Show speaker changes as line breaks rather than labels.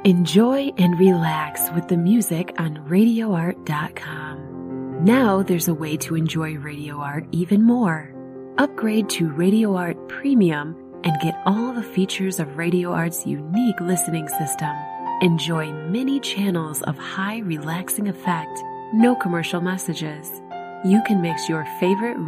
Enjoy and relax with the music on RadioArt.com. Now there's a way to enjoy Radio Art even more. Upgrade to Radio Art Premium and get all the features of Radio Art's unique listening system. Enjoy many channels of high relaxing effect, no commercial messages. You can mix your favorite